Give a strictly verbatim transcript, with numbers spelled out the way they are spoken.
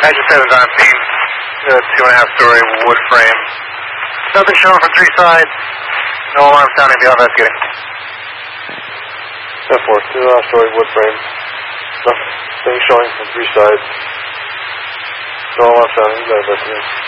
Badger seven's on scene. Uh, two and a half story wood frame. Nothing showing from three sides. No alarm sounding beyond investigating. ten four, two and a half story wood frame. Nothing showing from three sides. No alarm sounding beyond investigating.